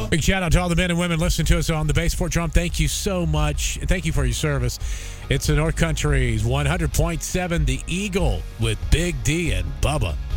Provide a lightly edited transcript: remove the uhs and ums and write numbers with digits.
Big shout out to all the men and women listening to us on the Base Fort Drum. Thank you so much. Thank you for your service. It's the North Country's 100.7 The Eagle with Big D and Bubba.